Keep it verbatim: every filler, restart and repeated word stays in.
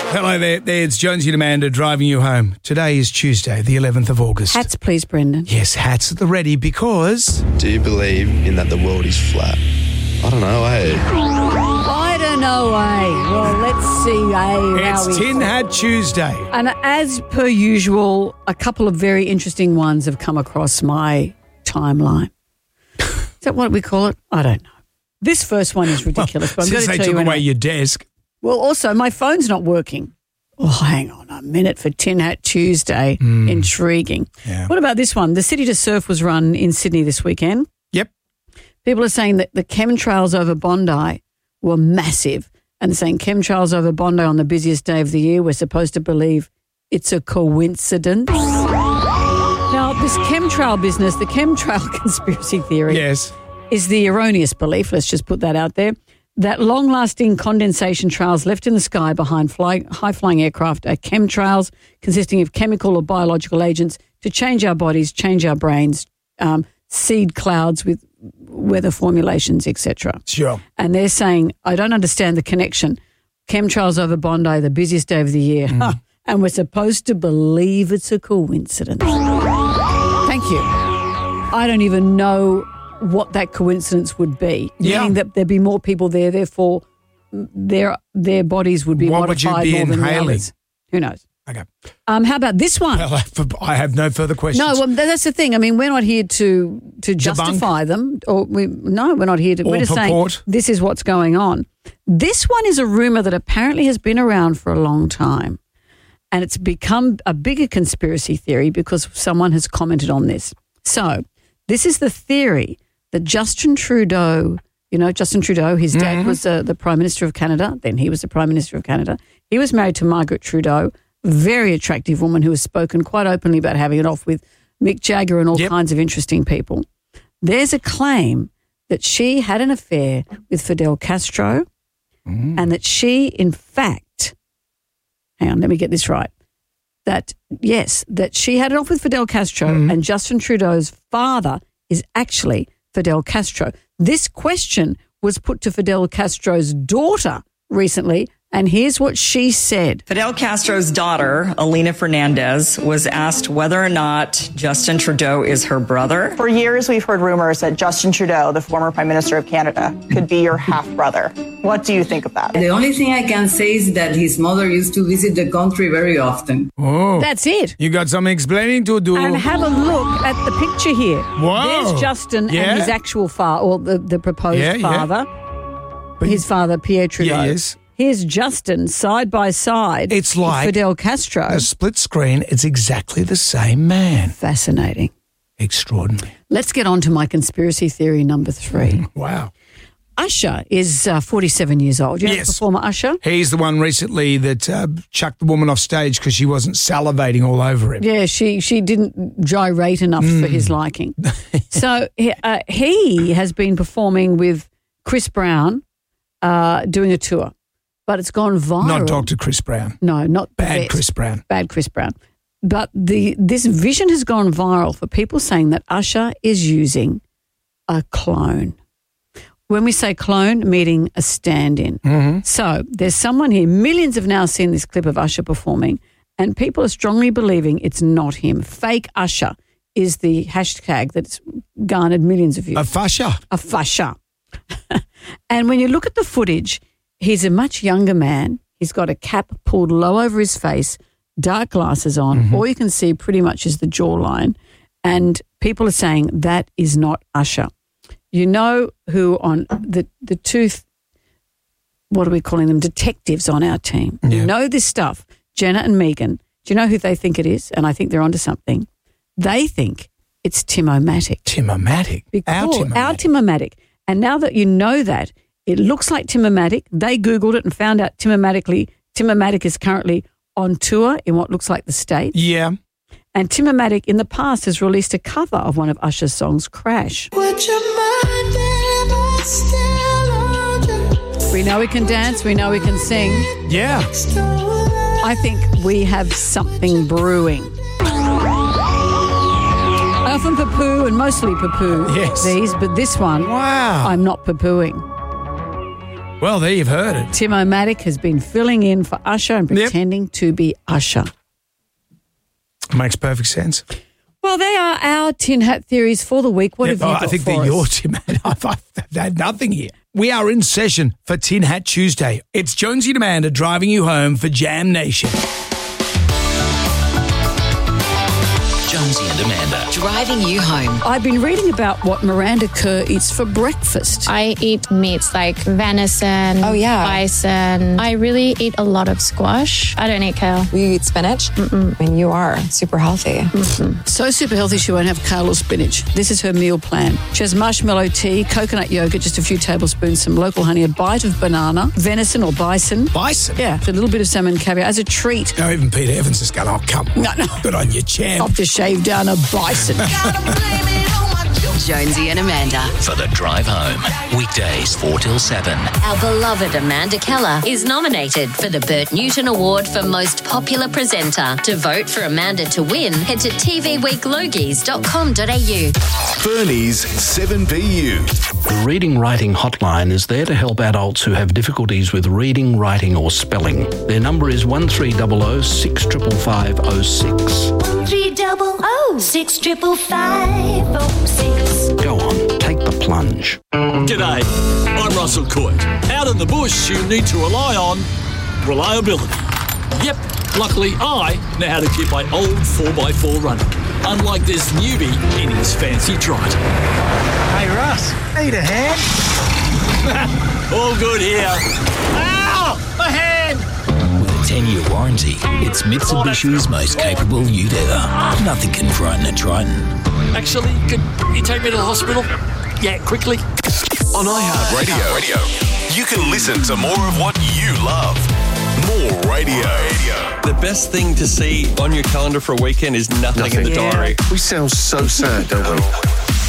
Hello there, there, it's Jonesy and Amanda driving you home. Today is Tuesday, the eleventh of August. Hats, please, Brendan. Yes, hats at the ready because... Do you believe in that the world is flat? I don't know, eh? I don't know, eh? Well, let's see, eh? how It's we Tin Hat Tuesday. And as per usual, a couple of very interesting ones have come across my timeline. Is that what we call it? I don't know. This first one is ridiculous. Well, but I'm going since to they tell took you away anyway. your desk. Well, also, my phone's not working. Oh, hang on a minute for Tin Hat Tuesday. Mm. Intriguing. Yeah. What about this one? The City to Surf was run in Sydney this weekend. Yep. People are saying that the chemtrails over Bondi were massive, and they're saying chemtrails over Bondi on the busiest day of the year, we're supposed to believe it's a coincidence. Now, this chemtrail business, the chemtrail conspiracy theory Yes. is the erroneous belief, let's just put that out there, that long-lasting condensation trails left in the sky behind fly, high-flying aircraft are chemtrails consisting of chemical or biological agents to change our bodies, change our brains, um, seed clouds with weather formulations, et cetera. Sure. And they're saying, I don't understand the connection. Chemtrails over Bondi, the busiest day of the year. Mm. And we're supposed to believe it's a coincidence. Thank you. I don't even know what that coincidence would be. Yeah. Meaning that there'd be more people there, therefore their their bodies would be What would you modified be more than the inhaling? others. Who knows? Okay. Um, how about this one? Well, I have no further questions. No, well, that's the thing. I mean, we're not here to to justify them, or we no, we're not here to. Or we're just purport. saying this is what's going on. This one is a rumor that apparently has been around for a long time, and it's become a bigger conspiracy theory because someone has commented on this. So, this is the theory that Justin Trudeau, you know, Justin Trudeau, his dad Mm-hmm. was uh, the Prime Minister of Canada. Then he was the Prime Minister of Canada. He was married to Margaret Trudeau. Very attractive woman who has spoken quite openly about having it off with Mick Jagger and all Yep. kinds of interesting people. There's a claim that she had an affair with Fidel Castro Mm. and that she, in fact, hang on, let me get this right, that, yes, that she had it off with Fidel Castro Mm. and Justin Trudeau's father is actually Fidel Castro. This question was put to Fidel Castro's daughter recently, and here's what she said. Fidel Castro's daughter, Elena Fernandez, was asked whether or not Justin Trudeau is her brother. For years, we've heard rumors that Justin Trudeau, the former Prime Minister of Canada, could be your half-brother. What do you think of that? The only thing I can say is that his mother used to visit the country very often. Oh, That's it. you got some explaining to do. And have a look at the picture here. Whoa. There's Justin Yeah. and his actual father, or the, the proposed Yeah, yeah. father, his father, Pierre Trudeau. Yeah, yes. Here's Justin side by side It's with like Fidel Castro. A split screen, it's exactly the same man. Fascinating. Extraordinary. Let's get on to my conspiracy theory number three. Wow. Usher is uh, forty-seven years old. You know Yes. the performer Usher? He's the one recently that uh, chucked the woman off stage because she wasn't salivating all over him. Yeah, she she didn't gyrate enough for his Mm. liking. So he, uh, he has been performing with Chris Brown, uh, doing a tour, but it's gone viral. Not Doctor Chris Brown. No, not the Bad vet. Chris Brown. Bad Chris Brown. But the this vision has gone viral for people saying that Usher is using a clone. When we say clone, meaning a stand-in. Mm-hmm. So there's someone here, millions have now seen this clip of Usher performing, and people are strongly believing it's not him. Fake Usher is the hashtag that's garnered millions of views. A fascia. A fascia. And when you look at the footage, he's a much younger man. He's got a cap pulled low over his face, dark glasses on. Mm-hmm. All you can see pretty much is the jawline. And people are saying that is not Usher. You know who on the, the two, th- what are we calling them, detectives on our team. Yeah. You know this stuff. Jenna and Megan, do you know who they think it is? And I think they're onto something. They think it's Tim-O-Matic. Tim-O-Matic. Our Because- Tim-O-Matic. Our Tim-O-Matic. And now that you know that, it looks like Tim-O-Matic. They Googled it and found out Tim-O-Matically, Tim-O-Matic is currently on tour in what looks like the States. Yeah. And Tim-O-Matic in the past has released a cover of one of Usher's songs, Crash. We know we can dance, we know we can sing. Yeah. I think we have something brewing. I often poo-poo and mostly poo-poo Yes. these, but this one, Wow. I'm not poo-pooing. Well, there you've heard it. Tim O'Matic has been filling in for Usher and pretending yep. to be Usher. Makes perfect sense. Well, they are our tin hat theories for the week. What yep, have you oh, got I think for they're us? your tin hat. I've, I've had nothing here. We are in session for Tin Hat Tuesday. It's Jonesy and Amanda driving you home for Jam Nation. Jonesy and Amanda. Driving you home. I've been reading about what Miranda Kerr eats for breakfast. I eat meats like venison, oh, yeah. bison. I really eat a lot of squash. I don't eat kale. You eat spinach? Mm-mm. I mean, you are super healthy. Mm-hmm. So super healthy she won't have kale or spinach. This is her meal plan. She has marshmallow tea, coconut yogurt, just a few tablespoons, some local honey, a bite of banana, venison or bison. Bison? Yeah, a little bit of salmon caviar as a treat. No, even Peter Evans is going, oh, come on. No, no. Good on you, champ. I've just shaved down a bison. Jonesy and Amanda for the drive home. Weekdays four till seven. Our beloved Amanda Keller is nominated for the Bert Newton Award for Most Popular Presenter. To vote for Amanda to win, head to t v week logies dot com dot a u. Fernie's seven P U. The Reading Writing Hotline is there to help adults who have difficulties with reading, writing or spelling. Their number is one three zero zero six five five zero six. one three zero zero six five five zero six. Go on, take the plunge. G'day, I'm Russell Coit. Out in the bush, you need to rely on reliability. Yep, luckily I know how to keep my old four by four running, unlike this newbie in his fancy trot. Hey Russ, need a hand? All good here. Ow! My hand! With a ten-year warranty, it's Mitsubishi's most capable ute ever. Nothing can frighten a Triton. Actually, could you take me to the hospital? Yeah, quickly. On iHeartRadio, Radio, you can listen to more of what you love. More radio. The best thing to see on your calendar for a weekend is nothing, nothing. in the Yeah. diary. We sound so sad, don't we?